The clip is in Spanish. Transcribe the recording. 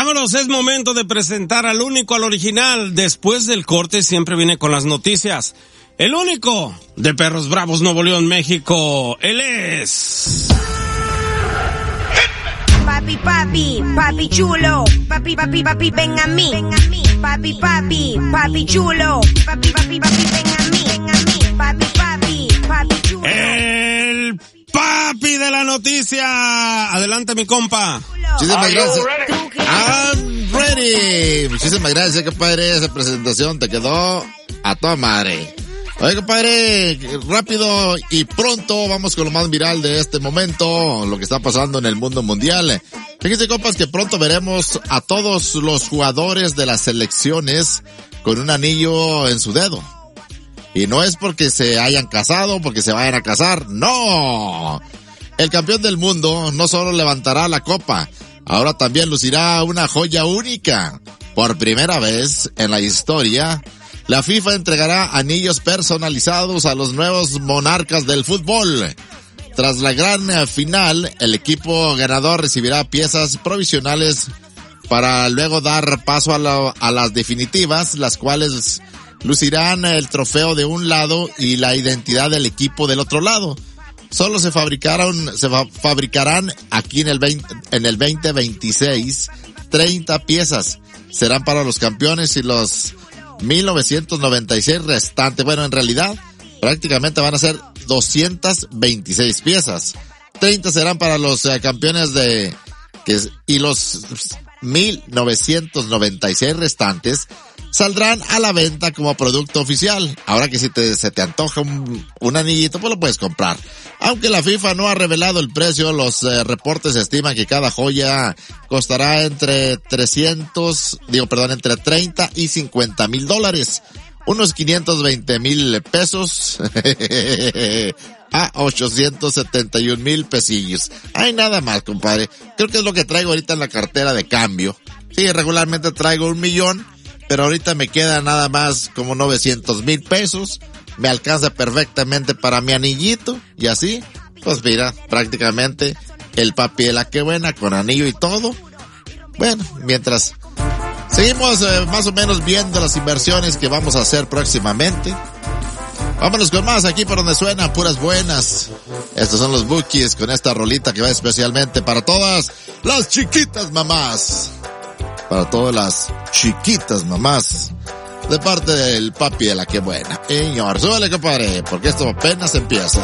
Vámonos, es momento de presentar al único, al original. Después del corte siempre viene con las noticias. El único de Perros Bravos, Nuevo León, México. Él es... Papi, papi, papi chulo, papi, papi, papi, ven a mí, papi, papi, papi chulo, papi, papi, papi, ven a mí, papi, papi, papi chulo. El papi de la noticia. Adelante, mi compa. Muchísimas gracias. I'm ready. Muchísimas gracias, compadre. Esa presentación te quedó a toda madre. Oye, compadre, rápido y pronto vamos con lo más viral de este momento, lo que está pasando en el mundo mundial. Fíjense, compas, que pronto veremos a todos los jugadores de las selecciones con un anillo en su dedo. Y no es porque se hayan casado, porque se vayan a casar, no. El campeón del mundo no solo levantará la copa, ahora también lucirá una joya única. Por primera vez en la historia, la FIFA entregará anillos personalizados a los nuevos monarcas del fútbol. Tras la gran final, el equipo ganador recibirá piezas provisionales para luego dar paso a las definitivas, las cuales lucirán el trofeo de un lado y la identidad del equipo del otro lado. Solo se fabricarán aquí en el 2026 30 piezas. Serán para los campeones y los 1996 restantes. Bueno, en realidad, prácticamente van a ser 226 piezas. 30 serán para los campeones y los 1996 restantes saldrán a la venta como producto oficial. Ahora que si se te antoja un anillito, pues lo puedes comprar. Aunque la FIFA no ha revelado el precio, los reportes estiman que cada joya costará entre 30 y $50,000. Unos 520,000 pesos a 871,000 pesillos. Hay nada más, compadre. Creo que es lo que traigo ahorita en la cartera de cambio. Sí, regularmente traigo 1,000,000, pero ahorita me queda nada más como 900,000 pesos. Me alcanza perfectamente para mi anillito. Y así, pues mira, prácticamente el papi de la que buena con anillo y todo. Bueno, mientras seguimos más o menos viendo las inversiones que vamos a hacer próximamente. Vámonos con más aquí por donde suenan puras buenas. Estos son los Bookies con esta rolita que va especialmente para todas las chiquitas mamás. Para todas las chiquitas mamás. De parte del papi de la que buena. Señor, súbele, compadre, porque esto apenas empieza.